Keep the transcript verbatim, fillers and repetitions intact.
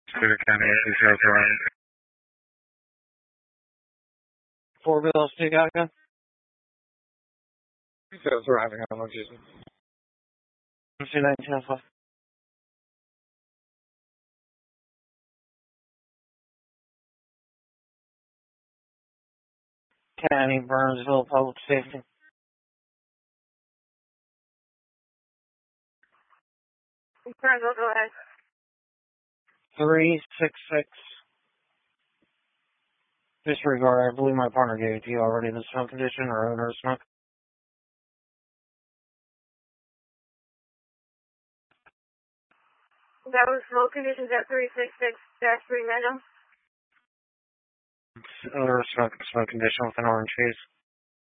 Cedar County eight zero zero eight. Four Bills, T Gaga. Details arriving on location. C nineteen oh five. County, Burnsville, Public Safety. Burnsville, go ahead. Three six six. Disregard. I believe my partner gave it to you already. The smoke condition or odor of smoke. That was smoke conditions at three six six dash three random. Odor of smoke. Smoke condition with an orange haze.